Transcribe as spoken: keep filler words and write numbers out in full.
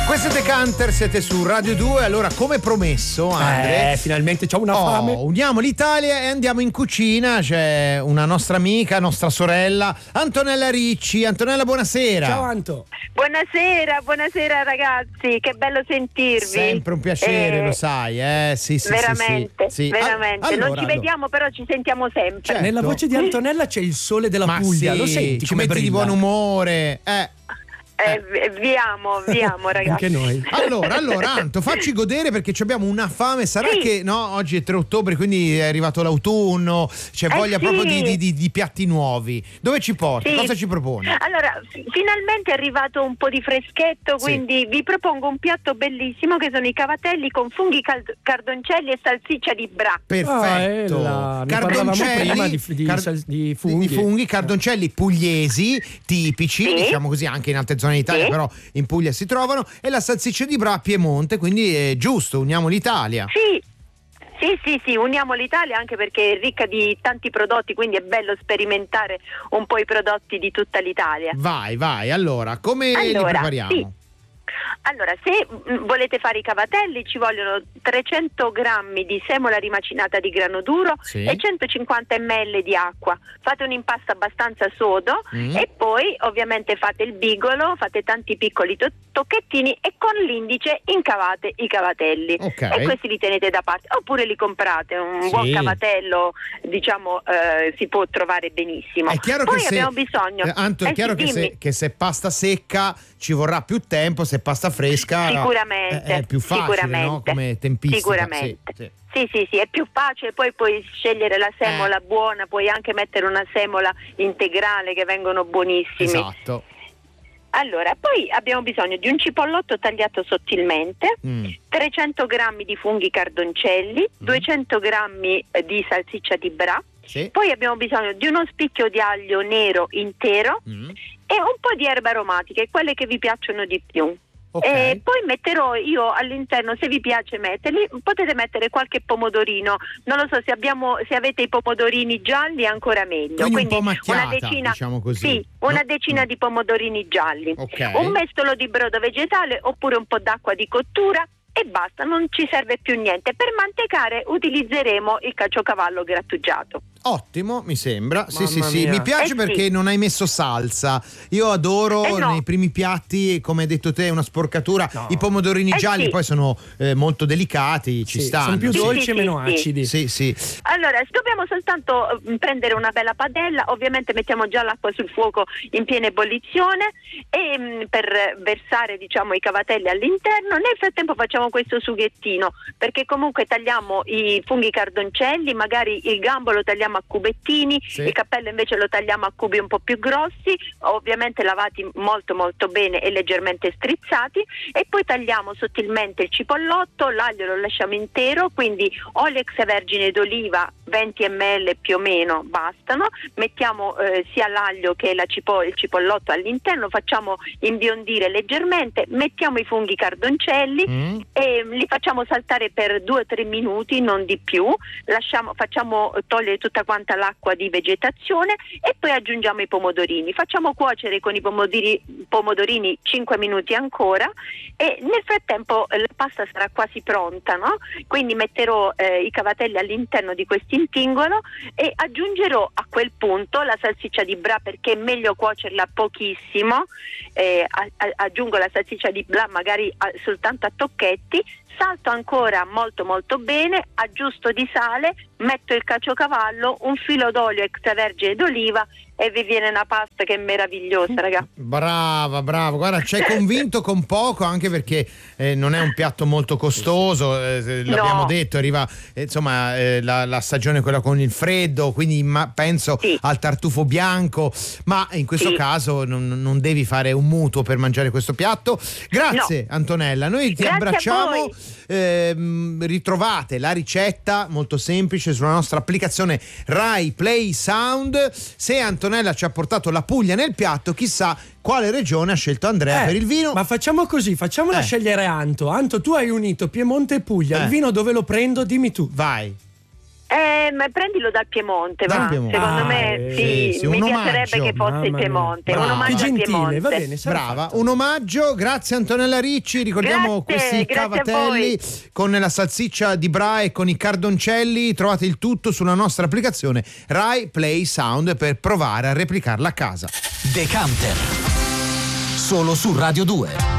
Queste Decanter, siete su Radio due. Allora, come promesso, Andre, eh, finalmente c'ho una oh, fame. uniamo l'Italia e andiamo in cucina. C'è una nostra amica, nostra sorella, Antonella Ricci. Antonella, buonasera. Ciao Anto. Buonasera, buonasera ragazzi, che bello sentirvi. Sempre un piacere, Eh, lo sai, eh? Sì, sì, veramente, sì, sì. veramente. All- allora, non ci allora. vediamo, però ci sentiamo sempre. Certo. Nella voce di Antonella c'è il sole della Ma Puglia, sì, lo senti ci come metti di brilla? buon umore. Eh. Eh, vi- viamo, viamo ragazzi. Anche noi. Allora, allora, Anto, facci godere perché ci abbiamo una fame. Sarà Sì. che no, oggi è tre ottobre, quindi è arrivato l'autunno, c'è Eh voglia sì. proprio di, di- di- di piatti nuovi. Dove ci porti? Sì. Cosa ci proponi? Allora, f- finalmente è arrivato un po' di freschetto, Sì. quindi vi propongo un piatto bellissimo che sono i cavatelli con funghi cal- cardoncelli e salsiccia di bra. Perfetto. Ah, ne parlavamo prima di- di sal- di funghi. di funghi, cardoncelli pugliesi tipici, Sì. diciamo così, anche in altre zone d'Italia, Sì. però in Puglia si trovano, e la salsiccia di Bra a Piemonte, quindi è giusto, uniamo l'Italia. Sì. Sì, sì, sì, uniamo l'Italia anche perché è ricca di tanti prodotti, quindi è bello sperimentare un po' i prodotti di tutta l'Italia. Vai, vai, allora, come li Allora, prepariamo? sì. Allora, se mm, volete fare i cavatelli ci vogliono trecento grammi di semola rimacinata di grano duro Sì. e centocinquanta millilitri di acqua. Fate un impasto abbastanza sodo Mm. e poi ovviamente fate il bigolo, fate tanti piccoli to- tocchettini e con l'indice incavate i cavatelli. Ok. E questi li tenete da parte. Oppure li comprate, un Sì. buon cavatello diciamo eh, si può trovare benissimo. È chiaro poi che se, abbiamo bisogno... eh, Anto, è Eh sì, chiaro che dimmi. se, che se pasta secca ci vorrà più tempo, se pasta fresca Sicuramente, è, è più facile, sicuramente, no? Come tempistica. sicuramente. Sì, sì. Sì, sì, sì, è più facile, poi puoi scegliere la semola buona, puoi anche mettere una semola integrale che vengono buonissimi. Esatto. Allora, poi abbiamo bisogno di un cipollotto tagliato sottilmente, Mm. trecento grammi di funghi cardoncelli, duecento grammi eh, di salsiccia di Bra, Sì. poi abbiamo bisogno di uno spicchio di aglio nero intero Mm. e un po' di erbe aromatiche, quelle che vi piacciono di più. Ok. E poi metterò io all'interno, se vi piace metterli, potete mettere qualche pomodorino, non lo so, se abbiamo se avete i pomodorini gialli ancora meglio. Quindi un po' una macchiata, decina, diciamo così. sì, una No? decina Mm. di pomodorini gialli. Ok. Un mestolo di brodo vegetale oppure un po' d'acqua di cottura e basta, non ci serve più niente. Per mantecare utilizzeremo il caciocavallo grattugiato. Ottimo, mi sembra. Sì, sì, Mamma sì. mia. Mi piace Eh perché sì. non hai messo salsa. Io adoro Eh no. nei primi piatti, come hai detto te, una sporcatura. No. I pomodorini Eh gialli sì. poi sono eh, molto delicati, ci Sì, stanno. sono più Sì, dolci sì, e meno sì, sì. acidi. Sì, sì. Allora, dobbiamo soltanto eh, prendere una bella padella, ovviamente mettiamo già l'acqua sul fuoco in piena ebollizione e mh, per versare diciamo i cavatelli all'interno. Nel frattempo facciamo questo sughettino, perché comunque tagliamo i funghi cardoncelli, magari il gambo lo tagliamo a cubettini, Sì. il cappello invece lo tagliamo a cubi un po' più grossi, ovviamente lavati molto molto bene e leggermente strizzati, e poi tagliamo sottilmente il cipollotto, l'aglio lo lasciamo intero, quindi olio extravergine d'oliva venti millilitri più o meno bastano, mettiamo eh, sia l'aglio che la cipo- il cipollotto all'interno, facciamo imbiondire leggermente, mettiamo i funghi cardoncelli Mm. e li facciamo saltare per due o tre minuti, non di più, lasciamo, facciamo togliere tutta quanta l'acqua di vegetazione e poi aggiungiamo i pomodorini, facciamo cuocere con i pomodori, pomodorini cinque minuti ancora e nel frattempo eh, la pasta sarà quasi pronta, no? Quindi metterò eh, i cavatelli all'interno di questo intingolo e aggiungerò a quel punto la salsiccia di Bra, perché è meglio cuocerla pochissimo, eh, a- a- aggiungo la salsiccia di Bra magari a- soltanto a tocchetti, salto ancora molto molto bene, aggiusto di sale, metto il caciocavallo, un filo d'olio extravergine d'oliva e vi viene una pasta che è meravigliosa, raga. Brava, brava. Guarda, ci hai convinto con poco, anche perché eh, non è un piatto molto costoso, eh, l'abbiamo No. detto, arriva eh, insomma eh, la, la stagione quella con il freddo, quindi ma- penso Sì. al tartufo bianco, ma in questo Sì. caso non, non devi fare un mutuo per mangiare questo piatto. Grazie Antonella, noi ti Grazie a abbracciamo. voi. Ehm, ritrovate la ricetta molto semplice sulla nostra applicazione Rai Play Sound. Se Antonella ci ha portato la Puglia nel piatto, chissà quale regione ha scelto Andrea Eh, per il vino. Ma facciamo così, facciamola Eh. scegliere Anto. Anto, tu hai unito Piemonte e Puglia. Eh. Il vino dove lo prendo? Dimmi tu. Vai. Eh, ma prendilo dal Piemonte, Dal va. Piemonte. Secondo Ah, me eh, sì, sì, un mi omaggio. piacerebbe che fosse Mamma il mia. Piemonte. Brava. Un omaggio Che al gentile, Piemonte. va bene. sarà Brava, fatto. un omaggio, grazie Antonella Ricci, ricordiamo Grazie, questi grazie a cavatelli voi. con la salsiccia di Bra e con i cardoncelli, trovate il tutto sulla nostra applicazione Rai Play Sound per provare a replicarla a casa. Decanter, solo su Radio due.